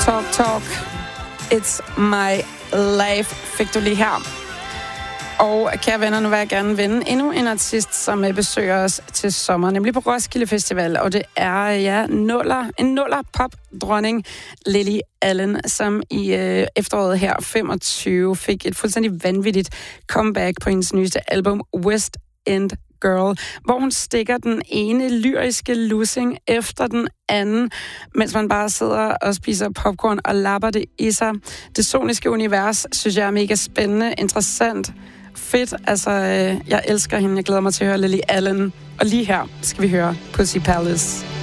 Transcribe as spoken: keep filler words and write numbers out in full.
Talk, talk. It's my life, fik du lige her. Og kære venner, nu vil jeg gerne vende endnu en artist, som besøger os til sommer, nemlig på Roskilde Festival. Og det er, ja, nuller, en nuller pop-dronning, Lily Allen, som i øh, efteråret her femogtyve fik et fuldstændig vanvittigt comeback på hendes nyeste album, West End Girl, hvor hun stikker den ene lyriske lussing efter den anden, mens man bare sidder og spiser popcorn og lapper det i sig. Det soniske univers, synes jeg er mega spændende, interessant, fedt. Altså, øh, jeg elsker hende. Jeg glæder mig til at høre Lily Allen. Og lige her skal vi høre Pussy Palace.